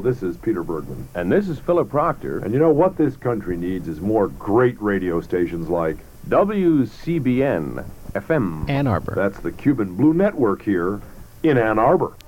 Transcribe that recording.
this is Peter Bergman. And this is Philip Proctor. And you know what this country needs is more great radio stations like WCBN FM Ann Arbor. That's the Cuban Blue Network here in Ann Arbor.